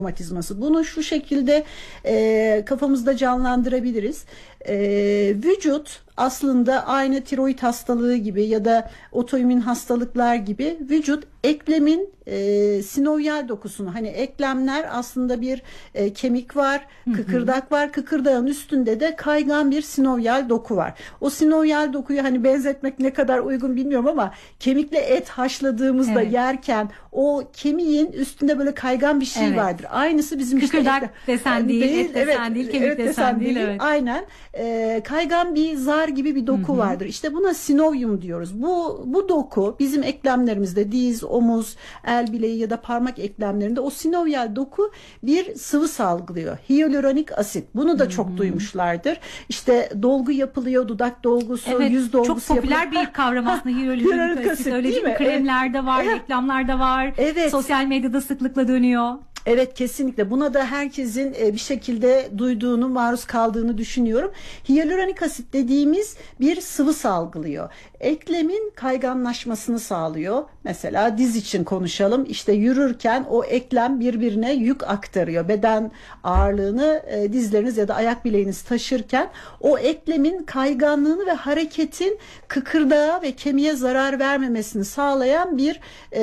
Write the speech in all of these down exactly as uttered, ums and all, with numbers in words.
romatizması. Bunu şu şekilde e, kafamızda canlandırabiliriz. E, vücut aslında aynı tiroid hastalığı gibi ya da otoimmün hastalıklar gibi vücut eklemin e, sinovyal dokusunu, hani eklemler aslında bir e, kemik var, kıkırdak var, kıkırdağın üstünde de kaygan bir sinovyal doku var. O sinovyal dokuyu hani benzetmek ne kadar uygun bilmiyorum ama kemikle et haşladığımızda Evet. yerken o kemiğin üstünde böyle kaygan bir şey Evet. vardır. Aynısı bizim Kıkırdak işte desen değil, et desen evet, değil, kemik evet, desen değil, evet. Aynen. E, kaygan bir zar gibi bir doku Hı hı. vardır. İşte buna sinovyum diyoruz. Bu bu doku bizim eklemlerimizde diz, omuz, el bileği ya da parmak eklemlerinde o sinovyal doku bir sıvı salgılıyor. Hyaluronik asit. Bunu da çok duymuşlardır. İşte dolgu yapılıyor, dudak dolgusu, Evet, yüz dolgusu çok popüler yapılıyor. bir kavram aslında hyaluronik Hyaluronik asit, asit, öyle değil değil mi? mi? Kremlerde var, Evet. reklamlarda var, Evet. sosyal medyada sıklıkla dönüyor. Evet, kesinlikle. Buna da herkesin bir şekilde duyduğunu, maruz kaldığını düşünüyorum. Hyaluronik asit dediğimiz bir sıvı salgılıyor. Eklemin kayganlaşmasını sağlıyor. Mesela diz için konuşalım. İşte yürürken o eklem birbirine yük aktarıyor. Beden ağırlığını dizleriniz ya da ayak bileğiniz taşırken o eklemin kayganlığını ve hareketin kıkırdağa ve kemiğe zarar vermemesini sağlayan bir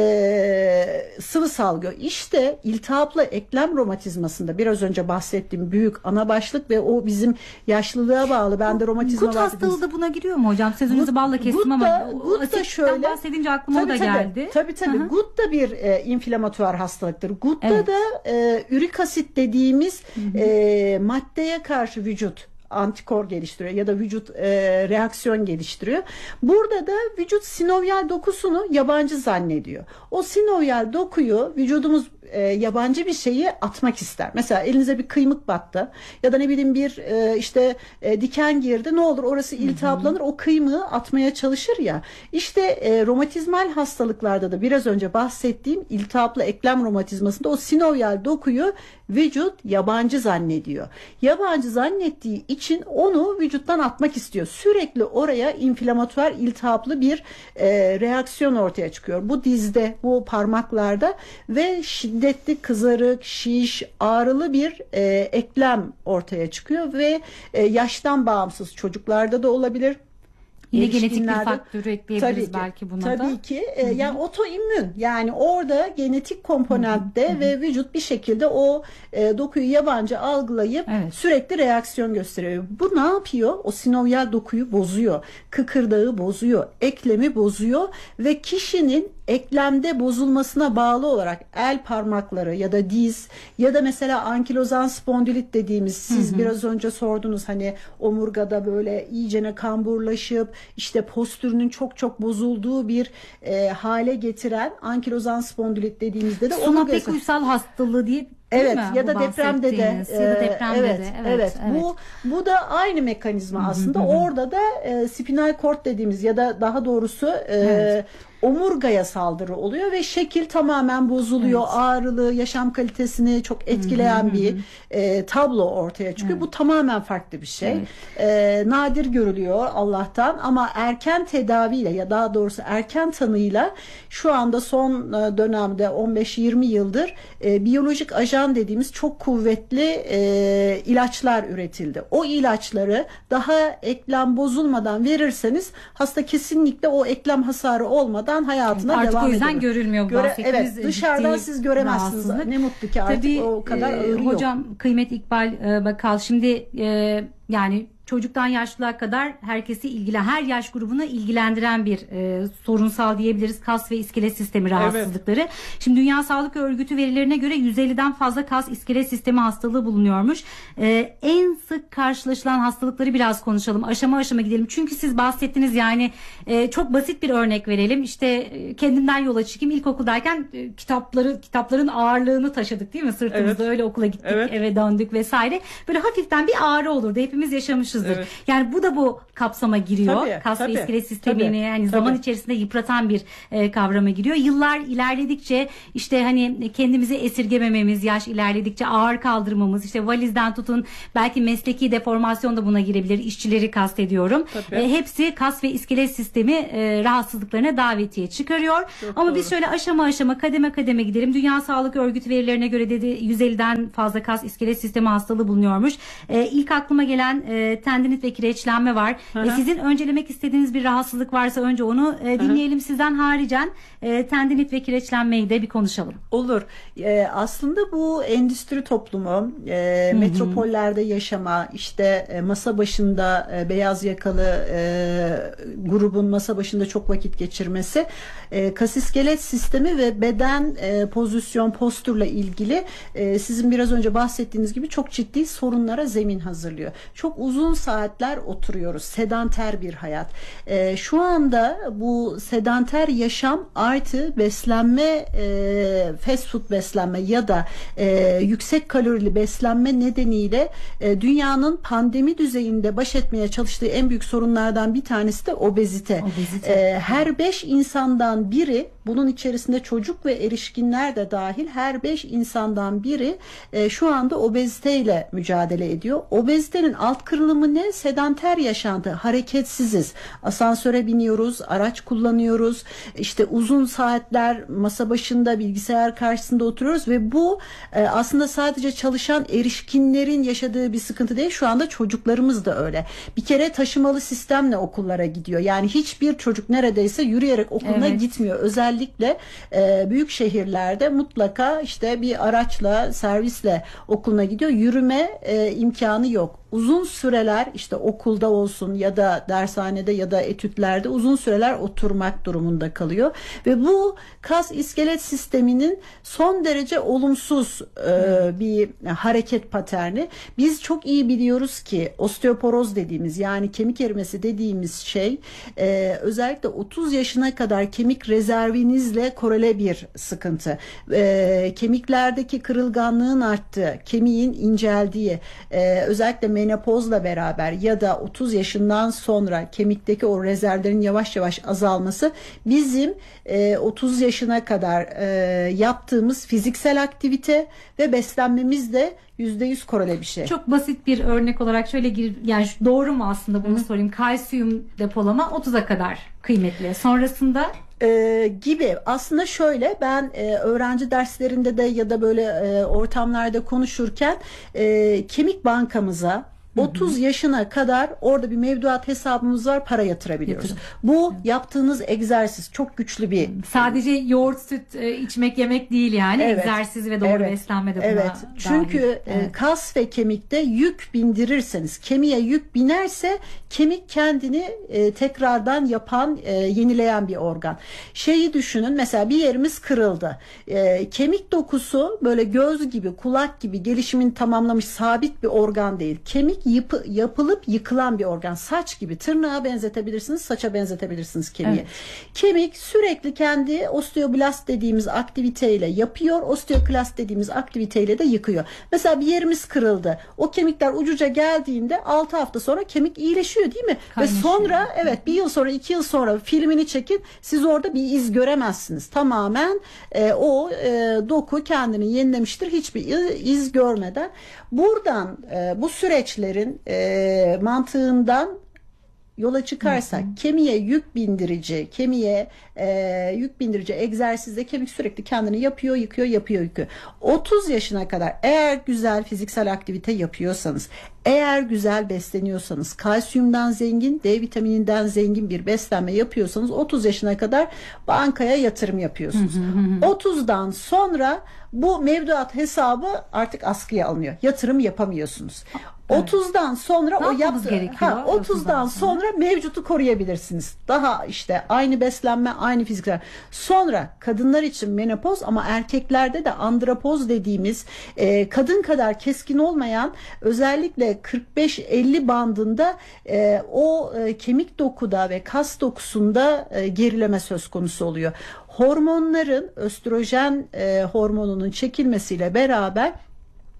e, sıvı salgı. İşte iltihap eklem romatizmasında biraz önce bahsettiğim büyük ana başlık ve o bizim yaşlılığa bağlı. Ben de romatizma Gut var hastalığı da buna giriyor mu hocam? Sözünüzü balla kestim ama gut da şöyle bahsedince aklıma tabii, o da tabii, geldi. Tabii tabii. Hı hı. Gut da bir e, inflamatuar hastalıktır. Gut'ta Evet. da e, ürik asit dediğimiz e, maddeye karşı vücut antikor geliştiriyor ya da vücut e, reaksiyon geliştiriyor. Burada da vücut sinovyal dokusunu yabancı zannediyor. O sinovyal dokuyu vücudumuz e, yabancı bir şeyi atmak ister. Mesela elinize bir kıymık battı ya da ne bileyim bir e, işte e, diken girdi. Ne olur orası iltihaplanır. O kıymığı atmaya çalışır ya. İşte e, romatizmal hastalıklarda da biraz önce bahsettiğim iltihaplı eklem romatizmasında o sinovyal dokuyu vücut yabancı zannediyor. Yabancı zannettiği için onu vücuttan atmak istiyor. Sürekli oraya inflamatuar, iltihaplı bir e, reaksiyon ortaya çıkıyor. Bu dizde, bu parmaklarda ve şiddetli kızarık, şiş, ağrılı bir e, eklem ortaya çıkıyor ve e, yaştan bağımsız çocuklarda da olabilir. Yine genetik bir faktörü ekleyebiliriz tabii ki, belki buna tabii da. Tabii ki. E, yani otoimmün, yani orada genetik komponentte ve vücut bir şekilde o e, dokuyu yabancı algılayıp Evet. sürekli reaksiyon gösteriyor. Bu ne yapıyor? O sinovyal dokuyu bozuyor. Kıkırdağı bozuyor. Eklemi bozuyor ve kişinin eklemde bozulmasına bağlı olarak el parmakları ya da diz ya da mesela ankilozan spondilit dediğimiz siz hı hı. biraz önce sordunuz, hani omurgada böyle iyicene kamburlaşıp işte postürünün çok çok bozulduğu bir e, hale getiren ankilozan spondilit dediğimizde de Sunapek uysal hastalığı diye. Evet mi? ya da depremde de ya da depremde evet, de evet, evet, evet bu bu da aynı mekanizma aslında. Orada da e, spinal cord dediğimiz ya da daha doğrusu e, evet. omurgaya saldırı oluyor ve şekil tamamen bozuluyor. Evet. Ağrılı, yaşam kalitesini çok etkileyen hı hı, bir e, tablo ortaya çıkıyor. Evet. Bu tamamen farklı bir şey. Evet. E, nadir görülüyor Allah'tan ama erken tedaviyle ya daha doğrusu erken tanıyla şu anda son dönemde on beş yirmi yıldır e, biyolojik ajan dediğimiz çok kuvvetli e, ilaçlar üretildi. O ilaçları daha eklem bozulmadan verirseniz hasta kesinlikle o eklem hasarı olmadan hayatına artık devam ediyor. Artık o yüzden görülmüyor bu Göre, bahsettiğiniz. Evet, dışarıdan siz göremezsiniz. Rahatsızlık. Ne mutlu ki artık Tabii, o kadar ağır yok. Hocam Kıymet İkbal e, Bakal, şimdi e, yani çocuktan yaşlılığa kadar herkesi ilgilen, her yaş grubunu ilgilendiren bir e, sorunsal diyebiliriz kas ve iskelet sistemi rahatsızlıkları. Evet. Şimdi Dünya Sağlık Örgütü verilerine göre yüz elliden fazla kas iskelet sistemi hastalığı bulunuyormuş. E, en sık karşılaşılan hastalıkları biraz konuşalım. Aşama aşama gidelim. Çünkü siz bahsettiniz, yani e, çok basit bir örnek verelim. İşte e, kendimden yola çıkayım. İlkokuldayken e, kitapları kitapların ağırlığını taşıdık değil mi? Sırtımızda, evet. Öyle okula gittik, evet. Eve döndük vesaire. Böyle hafiften bir ağrı olurdu. Hepimiz yaşamışız yaşamışızdır. Evet. Yani bu da bu kapsama giriyor. Tabii, Kas tabii, ve iskelet sistemini tabii, yani zaman tabii. içerisinde yıpratan bir e, kavrama giriyor. Yıllar ilerledikçe işte hani kendimizi esirgemememiz, yaş ilerledikçe ağır kaldırmamız, işte valizden tutun belki mesleki deformasyon da buna girebilir. İşçileri kastediyorum. E, hepsi kas ve iskelet sistemi e, rahatsızlıklarına davetiye çıkarıyor. Çok Ama doğru. biz şöyle aşama aşama kademe kademe gidelim. Dünya Sağlık Örgütü verilerine göre dedi yüz elliden fazla kas iskelet sistemi hastalığı bulunuyormuş. E, ilk aklıma gelen e, tendinit ve kireçlenme var. E, sizin öncelemek istediğiniz bir rahatsızlık varsa önce onu e, dinleyelim sizden, haricen e, tendinit ve kireçlenmeyi de bir konuşalım. Olur. Ee, aslında bu endüstri toplumu, e, metropollerde yaşama, işte e, masa başında e, beyaz yakalı e, grubun masa başında çok vakit geçirmesi, e, kas iskelet sistemi ve beden e, pozisyon, postürle ilgili e, sizin biraz önce bahsettiğiniz gibi çok ciddi sorunlara zemin hazırlıyor. Çok uzun saatler oturuyoruz. Sedanter bir hayat. E, şu anda bu sedanter yaşam artı beslenme, e, fast food beslenme ya da e, yüksek kalorili beslenme nedeniyle e, dünyanın pandemi düzeyinde baş etmeye çalıştığı en büyük sorunlardan bir tanesi de obezite. Obezite. E, her beş insandan biri, bunun içerisinde çocuk ve erişkinler de dahil, her beş insandan biri e, şu anda obeziteyle mücadele ediyor. Obezitenin alt kırılımı ne? Sedanter yaşantı, hareketsiziz. Asansöre biniyoruz, araç kullanıyoruz, işte uzun saatler masa başında bilgisayar karşısında oturuyoruz ve bu e, aslında sadece çalışan erişkinlerin yaşadığı bir sıkıntı değil. Şu anda çocuklarımız da öyle. Bir kere taşımalı sistemle okullara gidiyor. Yani hiçbir çocuk neredeyse yürüyerek okuluna Evet. gitmiyor. Özellikle e, büyük şehirlerde mutlaka işte bir araçla, servisle okuluna gidiyor. Yürüme e, imkanı yok. Uzun süreler işte okulda olsun ya da dershanede ya da etütlerde uzun süreler oturmak durumunda kalıyor ve bu kas iskelet sisteminin son derece olumsuz e, bir hareket paterni. Biz çok iyi biliyoruz ki osteoporoz dediğimiz, yani kemik erimesi dediğimiz şey e, özellikle otuz yaşına kadar kemik rezervinizle korele bir sıkıntı. E, kemiklerdeki kırılganlığın arttığı, kemiğin inceldiği, e, özellikle menopozla beraber ya da otuz yaşından sonra kemikteki o rezervlerin yavaş yavaş azalması bizim e, otuz yaşına kadar e, yaptığımız fiziksel aktivite ve beslenmemizde yüzde yüz korele bir şey. Çok basit bir örnek olarak şöyle gir, yani şu- doğru mu aslında bunu Hı. sorayım. Kalsiyum depolama otuza kadar kıymetli. Sonrasında Ee, gibi. Aslında şöyle, ben e, öğrenci derslerinde de ya da böyle e, ortamlarda konuşurken e, kemik bankamıza otuz hı hı. yaşına kadar orada bir mevduat hesabımız var, para yatırabiliyoruz. Yatırım. Bu evet. yaptığınız egzersiz çok güçlü bir. Sadece yoğurt, süt e, içmek, yemek değil yani. Evet. Egzersiz ve doğru evet. beslenme de buna Evet. Çünkü dahil. E, evet. kas ve kemikte yük bindirirseniz, kemiğe yük binerse kemik kendini e, tekrardan yapan, e, yenileyen bir organ. Şeyi düşünün, mesela bir yerimiz kırıldı. E, kemik dokusu böyle göz gibi, kulak gibi gelişimini tamamlamış sabit bir organ değil. Kemik Yapı, yapılıp yıkılan bir organ. Saç gibi, tırnağa benzetebilirsiniz, saça benzetebilirsiniz kemiği. Evet. Kemik sürekli kendi osteoblast dediğimiz aktiviteyle yapıyor, osteoklast dediğimiz aktiviteyle de yıkıyor. Mesela bir yerimiz kırıldı. O kemikler ucuca geldiğinde altı hafta sonra kemik iyileşiyor değil mi? Kaynaşıyor. Ve sonra evet bir yıl sonra, iki yıl sonra filmini çekin, siz orada bir iz göremezsiniz. Tamamen e, o e, doku kendini yenilemiştir, hiçbir iz görmeden. Buradan e, bu süreçleri E, mantığından yola çıkarsak, hı hı. kemiğe yük bindirici, kemiğe e, yük bindirici egzersizde kemik sürekli kendini yapıyor, yıkıyor, yapıyor, yıkıyor. otuz yaşına kadar eğer güzel fiziksel aktivite yapıyorsanız, eğer güzel besleniyorsanız, kalsiyumdan zengin, D vitamininden zengin bir beslenme yapıyorsanız otuz yaşına kadar bankaya yatırım yapıyorsunuz. Hı hı hı. otuzdan sonra bu mevduat hesabı artık askıya alınıyor. Yatırım yapamıyorsunuz. Evet. otuzdan sonra ne o yaptığı ha, otuzdan sonra mevcutu koruyabilirsiniz. Daha işte aynı beslenme, aynı fiziksel. Sonra kadınlar için menopoz, ama erkeklerde de andropoz dediğimiz e, kadın kadar keskin olmayan, özellikle kırk beş elli bandında e, o e, kemik dokuda ve kas dokusunda e, gerileme söz konusu oluyor. Hormonların, östrojen e, hormonunun çekilmesiyle beraber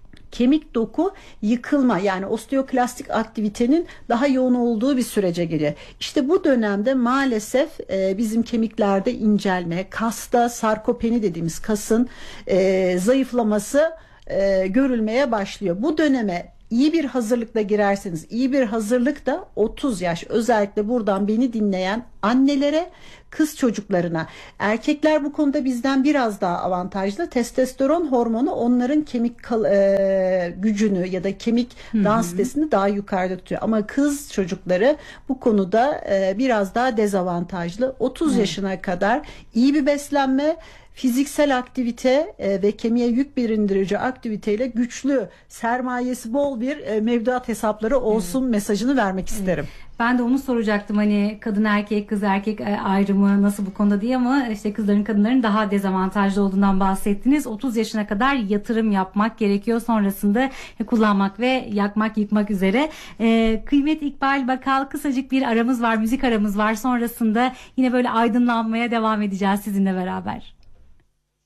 kemik doku yıkılma, yani osteoklastik aktivitenin daha yoğun olduğu bir sürece geliyor. İşte bu dönemde maalesef e, bizim kemiklerde incelme, kasta sarkopeni dediğimiz kasın e, zayıflaması e, görülmeye başlıyor. Bu döneme iyi bir hazırlıkla girerseniz, iyi bir hazırlık da otuz yaş, özellikle buradan beni dinleyen annelere, kız çocuklarına. Erkekler bu konuda bizden biraz daha avantajlı. Testosteron hormonu onların kemik kal, e, gücünü ya da kemik densitesini daha yukarıda tutuyor. Ama kız çocukları bu konuda e, biraz daha dezavantajlı. otuz Hı. yaşına kadar iyi bir beslenme, fiziksel aktivite e, ve kemiğe yük birindirici aktiviteyle güçlü, sermayesi bol bir e, mevduat hesapları olsun evet. mesajını vermek isterim. Evet. Ben de onu soracaktım, hani kadın erkek, kız erkek ayrımı nasıl bu konuda diye, ama işte kızların kadınların daha dezavantajlı olduğundan bahsettiniz. otuz yaşına kadar yatırım yapmak gerekiyor, sonrasında kullanmak ve yakmak yıkmak üzere. Ee, Kıymet İkbal Bakal, kısacık bir aramız var, müzik aramız var, sonrasında yine böyle aydınlanmaya devam edeceğiz sizinle beraber.